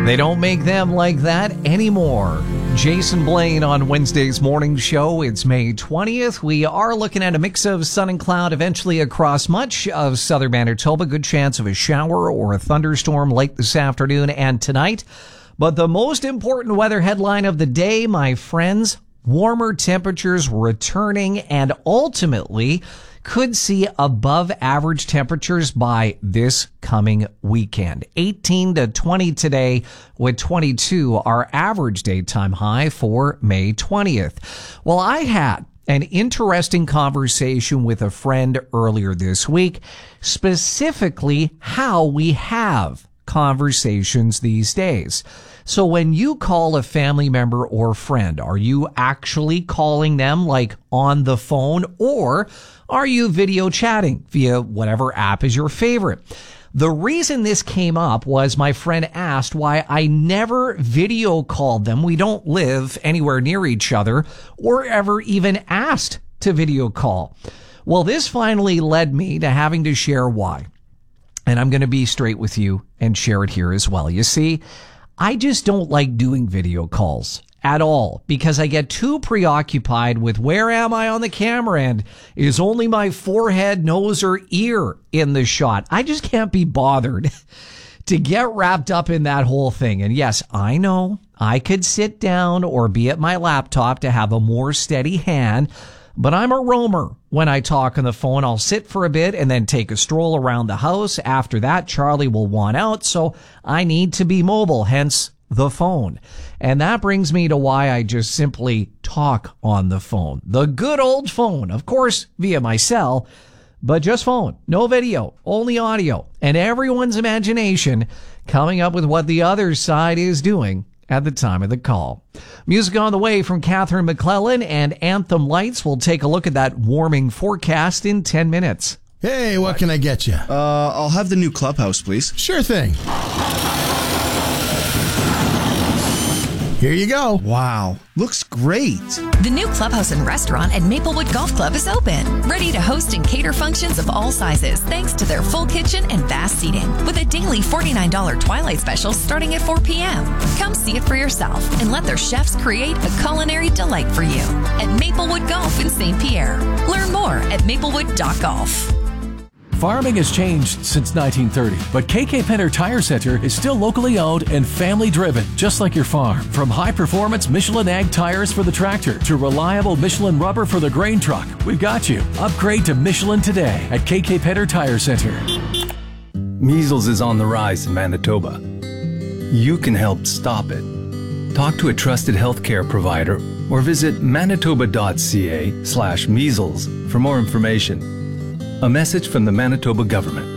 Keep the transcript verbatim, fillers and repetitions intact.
They don't make them like that anymore. Jason Blaine on Wednesday's morning show. It's May twentieth. We are looking at a mix of sun and cloud eventually across much of southern Manitoba. Good chance of a shower or a thunderstorm late this afternoon and tonight. But the most important weather headline of the day, my friends, warmer temperatures returning and ultimately could see above average temperatures by this coming weekend. eighteen to twenty today with twenty-two, our average daytime high for May twentieth. Well, I had an interesting conversation with a friend earlier this week, specifically how we have conversations these days. So when you call a family member or friend, are you actually calling them like on the phone, or are you video chatting via whatever app is your favorite? The reason this came up was my friend asked why I never video called them. We don't live anywhere near each other, or ever even asked to video call. Well, this finally led me to having to share why. And I'm going to be straight with you and share it here as well. You see, I just don't like doing video calls at all because I get too preoccupied with where am I on the camera and is only my forehead, nose, or ear in the shot. I just can't be bothered to get wrapped up in that whole thing. And yes, I know I could sit down or be at my laptop to have a more steady hand, but I'm a roamer when I talk on the phone. I'll sit for a bit and then take a stroll around the house. After that, Charlie will want out, so I need to be mobile, hence the phone. And that brings me to why I just simply talk on the phone. The good old phone, of course, via my cell, but just phone. No video, only audio. And everyone's imagination coming up with what the other side is doing at the time of the call. Music on the way from Catherine McClellan and Anthem Lights. We'll take a look at that warming forecast in ten minutes. Hey, what can I get you? Uh, I'll have the new clubhouse, please. Sure thing. Here you go. Wow, looks great. The new clubhouse and restaurant at Maplewood Golf Club is open, ready to host and cater functions of all sizes thanks to their full kitchen and vast seating, with a daily forty-nine dollars Twilight special starting at four p.m. Come see it for yourself and let their chefs create a culinary delight for you at Maplewood Golf in Saint Pierre. Learn more at maplewood dot golf. Farming has changed since nineteen thirty, but K K Penner Tire Center is still locally owned and family driven, just like your farm. From high performance Michelin Ag tires for the tractor to reliable Michelin rubber for the grain truck, we've got you. Upgrade to Michelin today at K K Penner Tire Center. Measles is on the rise in Manitoba. You can help stop it. Talk to a trusted healthcare provider or visit manitoba.ca slash measles for more information. A message from the Manitoba government.